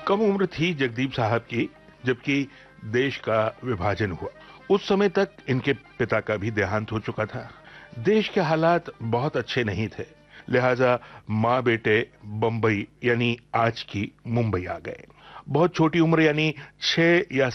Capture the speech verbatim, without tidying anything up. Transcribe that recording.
कम उम्र थी जगदीप साहब की जबकि देश का विभाजन हुआ। उस समय तक इनके पिता का भी देहांत हो चुका था। देश के हालात बहुत अच्छे नहीं थे, लिहाजा माँ बेटे बंबई यानी आज की मुंबई आ गए। बहुत छोटी उम्र यानी छह या